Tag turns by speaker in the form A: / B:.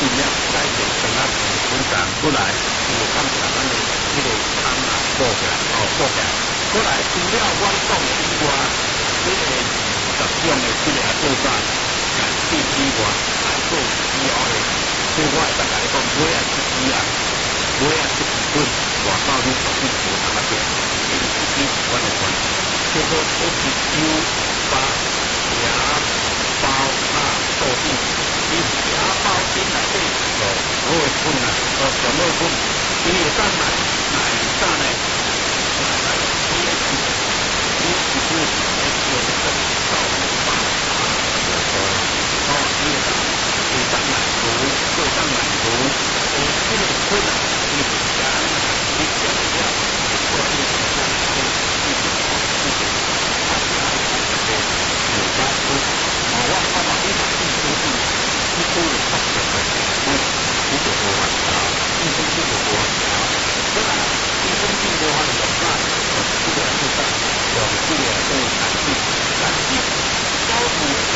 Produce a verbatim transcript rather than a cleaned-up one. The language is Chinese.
A: 尽量改变成啊成长不来，就感觉咱的这个汤啊补起来，哦补起来。过来除了我讲以外，这个十种的这个做法，啊，这以外还做以后的，所以我大概讲，每啊一支啊，每啊一支粉，外口你十几